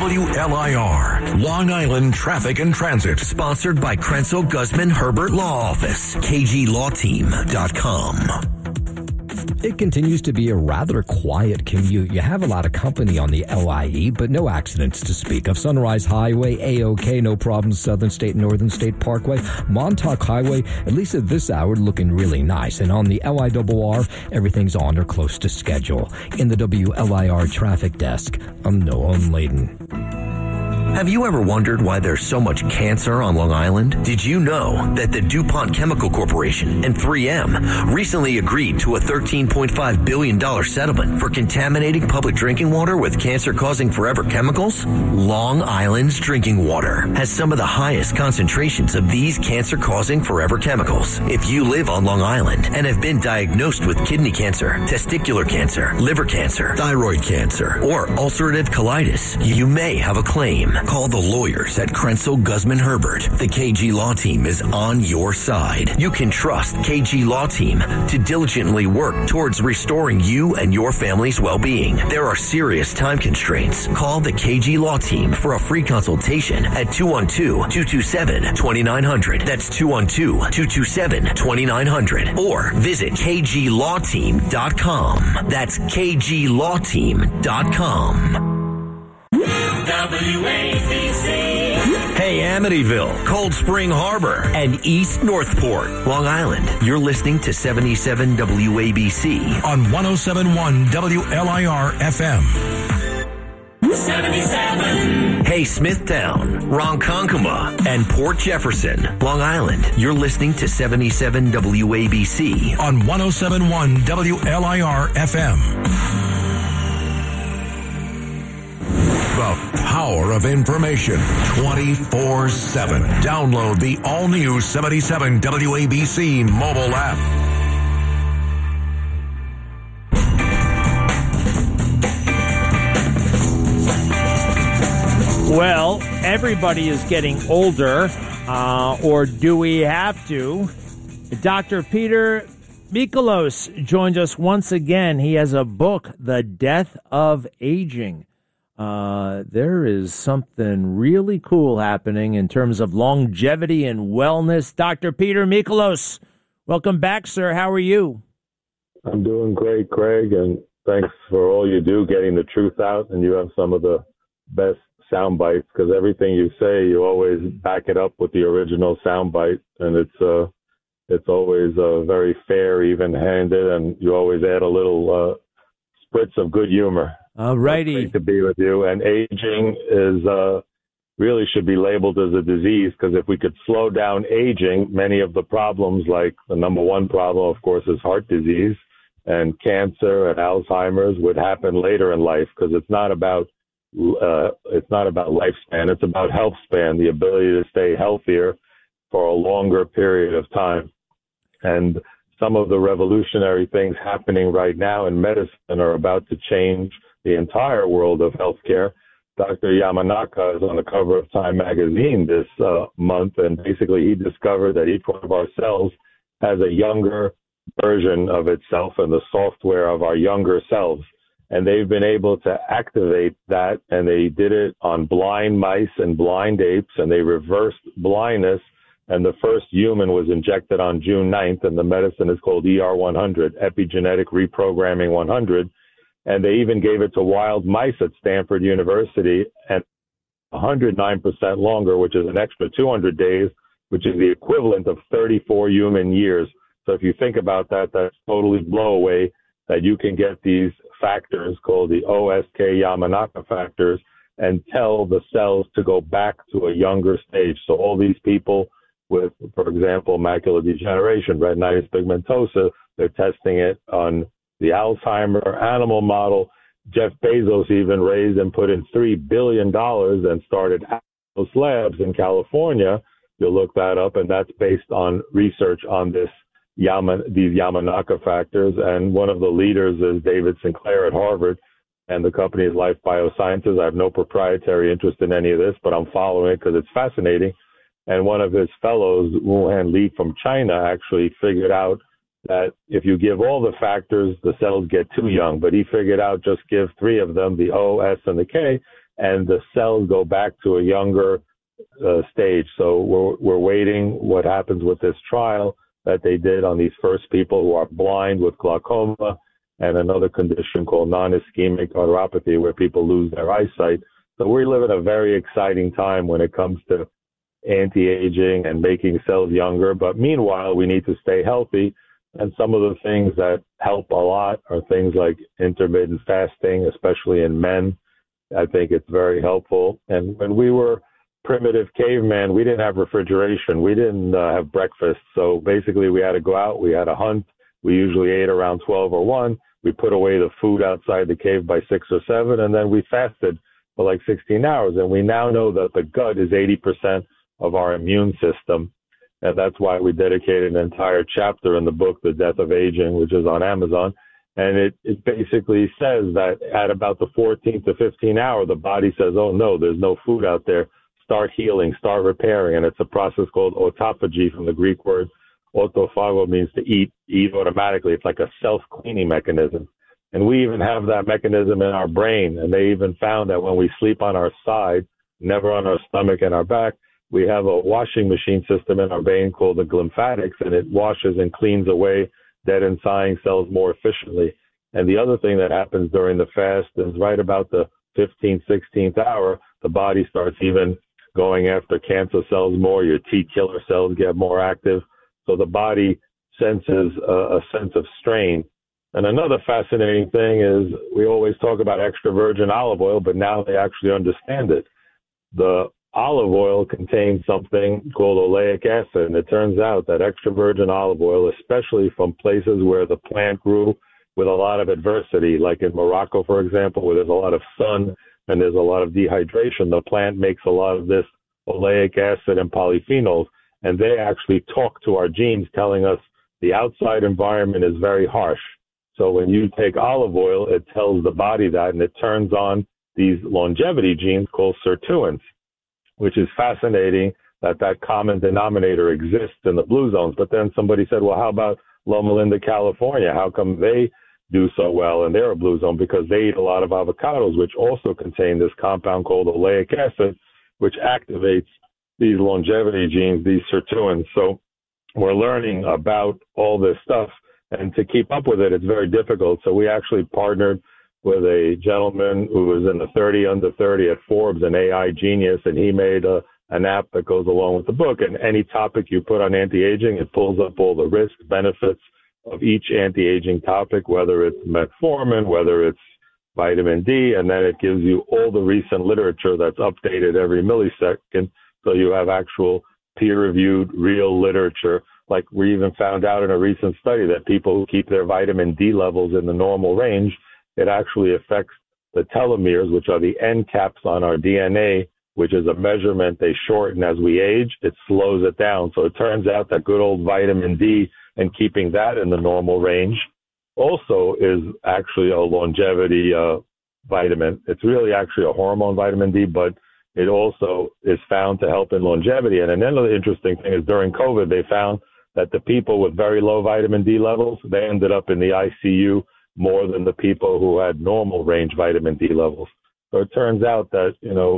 WLIR, Long Island Traffic and Transit, sponsored by Krenzel Guzman Herbert Law Office, KGLawTeam.com. It continues to be a rather quiet commute. You have a lot of company on the LIE, but no accidents to speak of. Sunrise Highway, A-OK, no problems. Southern State, Northern State Parkway, Montauk Highway, at least at this hour, looking really nice. And on the LIRR, everything's on or close to schedule. In the WLIR traffic desk, I'm Noah Layden. Have you ever wondered why there's so much cancer on Long Island? Did you know that the DuPont Chemical Corporation and 3M recently agreed to a $13.5 billion settlement for contaminating public drinking water with cancer-causing forever chemicals? Long Island's drinking water has some of the highest concentrations of these cancer-causing forever chemicals. If you live on Long Island and have been diagnosed with kidney cancer, testicular cancer, liver cancer, thyroid cancer, or ulcerative colitis, you may have a claim. Call the lawyers at Krenzel Guzman Herbert. The KG Law Team is on your side. You can trust KG Law Team to diligently work towards restoring you and your family's well-being. There are serious time constraints. Call the KG Law Team for a free consultation at 212-227-2900. That's 212-227-2900. Or visit KGLawTeam.com. That's KGLawTeam.com. WABC. Hey, Amityville, Cold Spring Harbor, and East Northport, Long Island. You're listening to 77 WABC on 107.1 WLIR FM. 77. Hey, Smithtown, Ronkonkoma, and Port Jefferson, Long Island. You're listening to 77 WABC on 107.1 WLIR FM. The power of information 24/7. Download the all-new 77 WABC mobile app. Well, everybody is getting older, or do we have to? Dr. Peter Mikolos joins us once again. He has a book, The Death of Aging. There is something really cool happening in terms of longevity and wellness. Dr. Peter Mikolos, welcome back, sir. How are you? I'm doing great, Craig, and thanks for all you do getting the truth out. And you have some of the best sound bites because everything you say, you always back it up with the original sound bite, and it's always very fair, even-handed, and you always add a little spritz of good humor. All righty. Great to be with you. And aging is really should be labeled as a disease because if we could slow down aging, many of the problems, like the number one problem, of course, is heart disease and cancer and Alzheimer's, would happen later in life because it's not about lifespan. It's about health span, the ability to stay healthier for a longer period of time. And some of the revolutionary things happening right now in medicine are about to change the entire world of healthcare. Dr. Yamanaka is on the cover of Time magazine this month, and basically he discovered that each one of our cells has a younger version of itself and the software of our younger selves. And they've been able to activate that, and they did it on blind mice and blind apes, and they reversed blindness. And the first human was injected on June 9th, and the medicine is called ER100, Epigenetic Reprogramming 100. And they even gave it to wild mice at Stanford University, and 109% longer, which is an extra 200 days, which is the equivalent of 34 human years. So if you think about that, that's totally blow away that you can get these factors called the OSK Yamanaka factors and tell the cells to go back to a younger stage. So all these people with, for example, macular degeneration, retinitis pigmentosa, they're testing it on the Alzheimer animal model. Jeff Bezos even raised and put in $3 billion and started Atlas Labs in California. You'll look that up, and that's based on research on these Yamanaka factors. And one of the leaders is David Sinclair at Harvard, and the company is Life Biosciences. I have no proprietary interest in any of this, but I'm following it because it's fascinating. And one of his fellows, Wuhan Li from China, actually figured out that if you give all the factors, the cells get too young. But he figured out just give three of them, the O, S, and the K, and the cells go back to a younger stage. So we're waiting what happens with this trial that they did on these first people who are blind with glaucoma and another condition called non-ischemic neuropathy, where people lose their eyesight. So we live in a very exciting time when it comes to anti-aging and making cells younger. But meanwhile, we need to stay healthy. And some of the things that help a lot are things like intermittent fasting, especially in men. I think it's very helpful. And when we were primitive caveman, we didn't have refrigeration. We didn't have breakfast. So basically we had to go out. We had to hunt. We usually ate around 12 or 1. We put away the food outside the cave by 6 or 7, and then we fasted for like 16 hours. And we now know that the gut is 80% of our immune system. And that's why we dedicated an entire chapter in the book, The Death of Aging, which is on Amazon. And it basically says that at about the 14th to 15th hour, the body says, oh, no, there's no food out there. Start healing, start repairing. And it's a process called autophagy, from the Greek word autophago, means to eat automatically. It's like a self-cleaning mechanism. And we even have that mechanism in our brain. And they even found that when we sleep on our side, never on our stomach and our back, we have a washing machine system in our brain called the glymphatics, and it washes and cleans away dead and dying cells more efficiently. And the other thing that happens during the fast is right about the 15th, 16th hour, the body starts even going after cancer cells more. Your T killer cells get more active. So the body senses a sense of strain. And another fascinating thing is we always talk about extra virgin olive oil, but now they actually understand it. The olive oil contains something called oleic acid, and it turns out that extra virgin olive oil, especially from places where the plant grew with a lot of adversity, like in Morocco, for example, where there's a lot of sun and there's a lot of dehydration, the plant makes a lot of this oleic acid and polyphenols, and they actually talk to our genes, telling us the outside environment is very harsh. So when you take olive oil, it tells the body that, and it turns on these longevity genes called sirtuins, which is fascinating that common denominator exists in the blue zones. But then somebody said, well, how about Loma Linda, California? How come they do so well and they're a blue zone? Because they eat a lot of avocados, which also contain this compound called oleic acid, which activates these longevity genes, these sirtuins. So we're learning about all this stuff, and to keep up with it, it's very difficult. So we actually partnered with a gentleman who was in the 30 under 30 at Forbes, an AI genius, and he made an app that goes along with the book. And any topic you put on anti-aging, it pulls up all the risks, benefits of each anti-aging topic, whether it's metformin, whether it's vitamin D, and then it gives you all the recent literature that's updated every millisecond. So you have actual peer-reviewed, real literature. Like we even found out in a recent study that people who keep their vitamin D levels in the normal range, it actually affects the telomeres, which are the end caps on our DNA, which is a measurement they shorten as we age. It slows it down. So it turns out that good old vitamin D and keeping that in the normal range also is actually a longevity vitamin. It's really actually a hormone, vitamin D, but it also is found to help in longevity. And another interesting thing is during COVID, they found that the people with very low vitamin D levels, they ended up in the ICU more than the people who had normal range vitamin D levels. So it turns out that,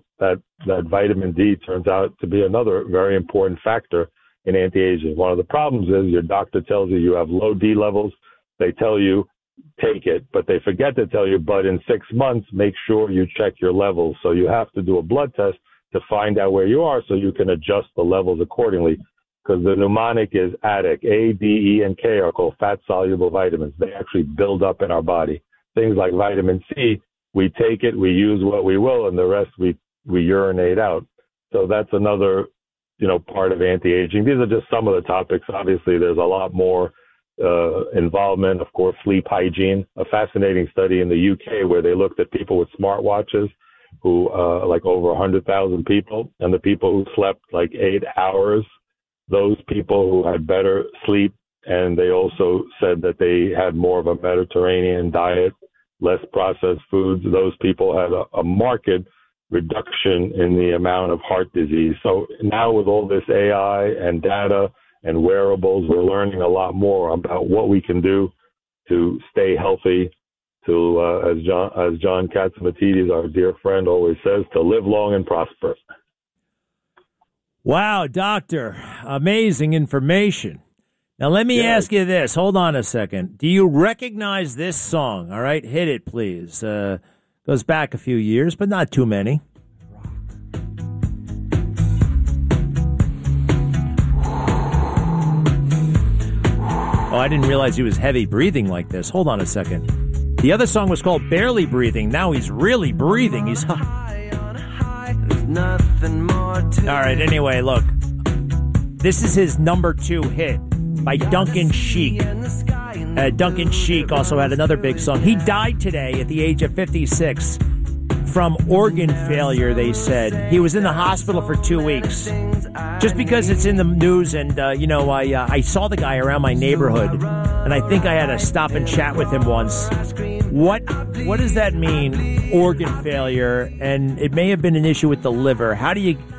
that vitamin D turns out to be another very important factor in anti-aging. One of the problems is your doctor tells you have low D levels. They tell you, take it, but they forget to tell you, but in 6 months, make sure you check your levels. So you have to do a blood test to find out where you are so you can adjust the levels accordingly. Because the mnemonic is ADIC. A, D, E, and K are called fat-soluble vitamins. They actually build up in our body. Things like vitamin C, we take it, we use what we will, and the rest we urinate out. So that's another, part of anti-aging. These are just some of the topics. Obviously, there's a lot more involvement. Of course, sleep hygiene, a fascinating study in the UK where they looked at people with smartwatches who, like over 100,000 people, and the people who slept like 8 hours, those people who had better sleep, and they also said that they had more of a Mediterranean diet, less processed foods, those people had a marked reduction in the amount of heart disease. So now with all this AI and data and wearables, we're learning a lot more about what we can do to stay healthy, to, as John Catsimatidis, our dear friend, always says, to live long and prosper. Wow, doctor, amazing information. Now, let me ask you this. Hold on a second. Do you recognize this song? All right, hit it, please. Goes back a few years, but not too many. Oh, I didn't realize he was heavy breathing like this. Hold on a second. The other song was called Barely Breathing. Now he's really breathing. He's high. All right, anyway, look. This is his number 2 hit by Duncan Sheik. Duncan Sheik also had another big song. He died today at the age of 56 from organ failure, they said. He was in the hospital for 2 weeks. Just because it's in the news, and, I saw the guy around my neighborhood, and I think I had to stop and chat with him once. What does that mean, organ failure? And it may have been an issue with the liver. How do you...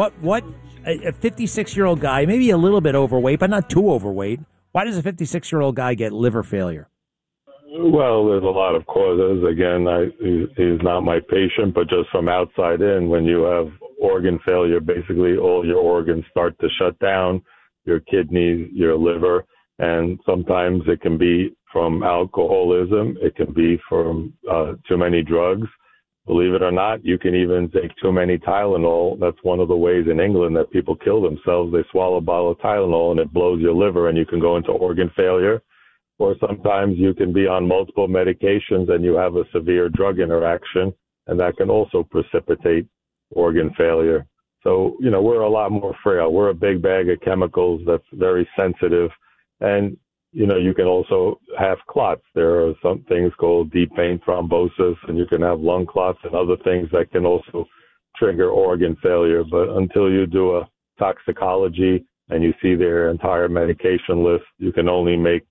A 56-year-old guy, maybe a little bit overweight, but not too overweight. Why does a 56-year-old guy get liver failure? Well, there's a lot of causes. Again, he's not my patient, but just from outside in, when you have organ failure, basically all your organs start to shut down, your kidneys, your liver, and sometimes it can be from alcoholism. It can be from too many drugs. Believe it or not, you can even take too many Tylenol. That's one of the ways in England that people kill themselves. They swallow a bottle of Tylenol and it blows your liver and you can go into organ failure. Or sometimes you can be on multiple medications and you have a severe drug interaction, and that can also precipitate organ failure. So, we're a lot more frail. We're a big bag of chemicals that's very sensitive. And, you can also have clots. There are some things called deep vein thrombosis, and you can have lung clots and other things that can also trigger organ failure. But until you do a toxicology and you see their entire medication list, you can only make,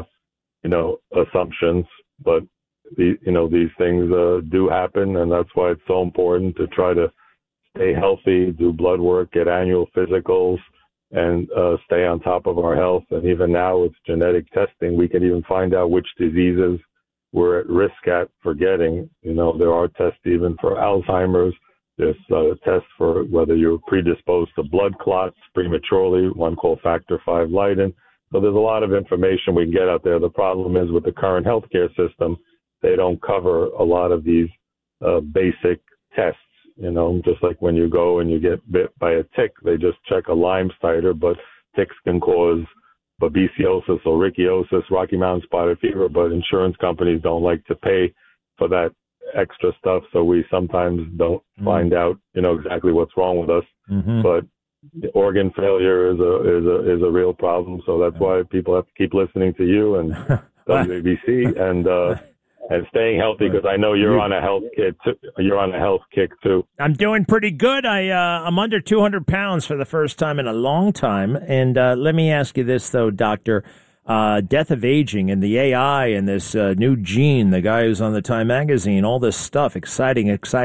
assumptions. But, these things do happen, and that's why it's so important to try to stay healthy, do blood work, get annual physicals, and stay on top of our health. And even now with genetic testing, we can even find out which diseases we're at risk for getting. There are tests even for Alzheimer's. There's tests for whether you're predisposed to blood clots prematurely, one called factor V Leiden. So there's a lot of information we can get out there. The problem is with the current healthcare system, they don't cover a lot of these basic tests. Just like when you go and you get bit by a tick, they just check a Lyme titer, but ticks can cause babesiosis or rickettsiosis, Rocky Mountain spotted fever, but insurance companies don't like to pay for that extra stuff, so we sometimes don't find out, exactly what's wrong with us. Mm-hmm. But organ failure is a real problem, so that's why people have to keep listening to you and WABC and staying healthy, because I know you're on a health kick too. You're on a health kick too. I'm doing pretty good. I'm under 200 pounds for the first time in a long time. And let me ask you this, though, Doctor. Death of aging and the AI and this new gene, the guy who's on the Time magazine, all this stuff, exciting.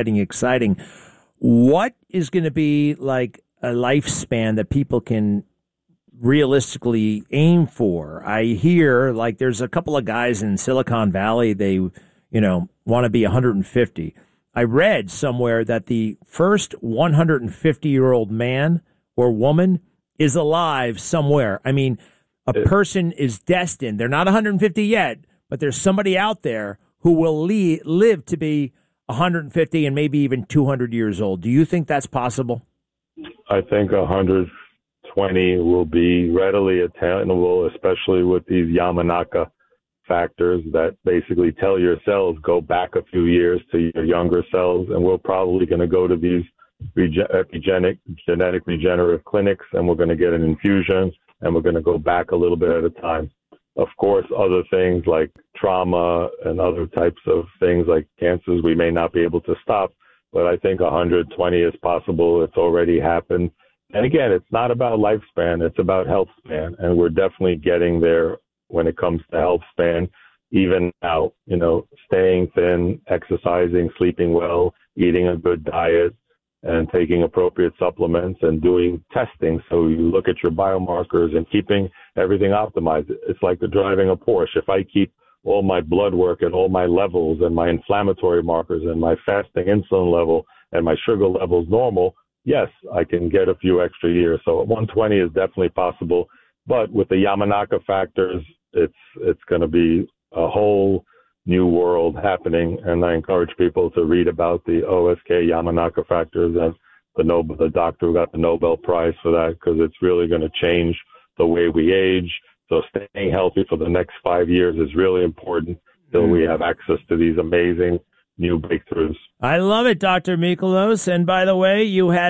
What is going to be like a lifespan that people can realistically aim for? I hear like there's a couple of guys in Silicon Valley, they want to be 150. I read somewhere that the first 150-year-old man or woman is alive somewhere. I mean, a person is destined. They're not 150 yet, but there's somebody out there who will live to be 150 and maybe even 200 years old. Do you think that's possible? I think 120 will be readily attainable, especially with these Yamanaka factors that basically tell your cells go back a few years to your younger cells, and we're probably going to go to these genetic regenerative clinics, and we're going to get an infusion, and we're going to go back a little bit at a time. Of course, other things like trauma and other types of things like cancers we may not be able to stop, but I think 120 is possible. It's already happened. And again, it's not about lifespan, it's about health span, and we're definitely getting there when it comes to health span. Even now, staying thin, exercising, sleeping well, eating a good diet, and taking appropriate supplements and doing testing. So you look at your biomarkers and keeping everything optimized. It's like driving a Porsche. If I keep all my blood work and all my levels and my inflammatory markers and my fasting insulin level and my sugar levels normal, yes, I can get a few extra years. So 120 is definitely possible. But with the Yamanaka factors, it's going to be a whole new world happening. And I encourage people to read about the OSK Yamanaka factors and the doctor who got the Nobel Prize for that, because it's really going to change the way we age. So staying healthy for the next 5 years is really important till we have access to these amazing new breakthroughs. I love it, Dr. Mikolos. And by the way, you had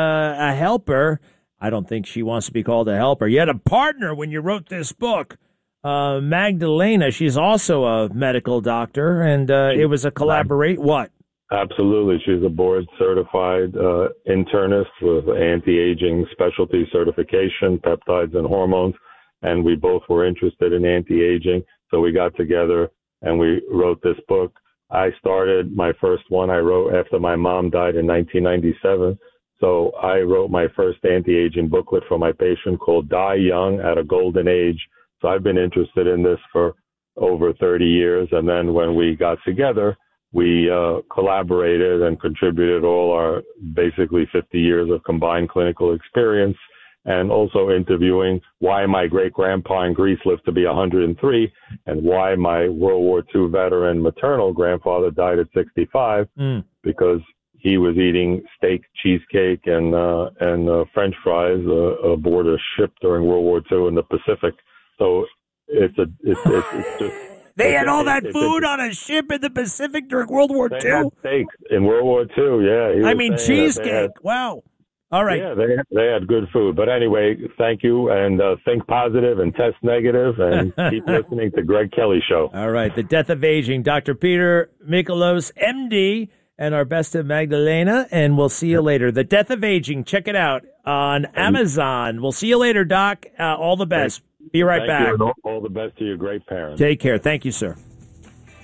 a helper. I don't think she wants to be called a helper. You had a partner when you wrote this book, Magdalena. She's also a medical doctor, and it was a collaboration. What? Absolutely. She's a board-certified internist with anti-aging specialty certification, peptides and hormones, and we both were interested in anti-aging, so we got together and we wrote this book. I started my first one I wrote after my mom died in 1997. So I wrote my first anti-aging booklet for my patient called Die Young at a Golden Age. So I've been interested in this for over 30 years. And then when we got together, we collaborated and contributed all our basically 50 years of combined clinical experience, and also interviewing why my great-grandpa in Greece lived to be 103 and why my World War II veteran maternal grandfather died at 65, because he was eating steak, cheesecake, and French fries aboard a ship during World War II in the Pacific. So it's just... They had all that food on a ship in the Pacific during World War II? They had steak in World War II, yeah. I mean, cheesecake. Wow. All right. Yeah, they had good food. But anyway, thank you, and think positive and test negative, and keep listening to Greg Kelly Show. All right, The Death of Aging. Dr. Peter Mikolos, MD, and our best of Magdalena, and we'll see you later. The Death of Aging. Check it out on Amazon. We'll see you later, Doc. All the best. Be right back. Thank you, and all the best to your great parents. Take care. Thank you, sir.